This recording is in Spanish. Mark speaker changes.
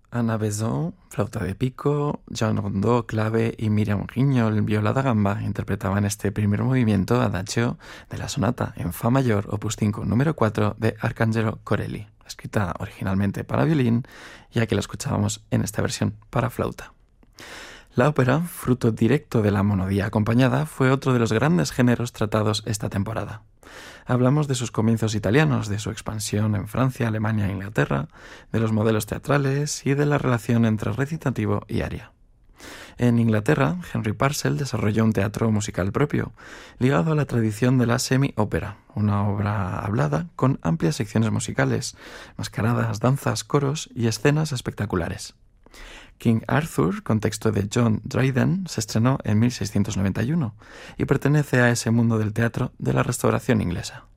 Speaker 1: Anna Besson, flauta de pico, Jean Rondeau, clave y Miriam Guignol, viola da gamba, interpretaban este primer movimiento adagio de la sonata en fa mayor, opus 5, número 4 de Arcangelo Corelli, escrita originalmente para violín y aquí la escuchábamos en esta versión para flauta. La ópera, fruto directo de la monodía acompañada, fue otro de los grandes géneros tratados esta temporada. Hablamos de sus comienzos italianos, de su expansión en Francia, Alemania e Inglaterra, de los modelos teatrales y de la relación entre recitativo y aria. En Inglaterra, Henry Purcell desarrolló un teatro musical propio, ligado a la tradición de la semi-ópera, una obra hablada con amplias secciones musicales, mascaradas, danzas, coros y escenas espectaculares. King Arthur, con texto de John Dryden, se estrenó en 1691 y pertenece a ese mundo del teatro de la Restauración inglesa.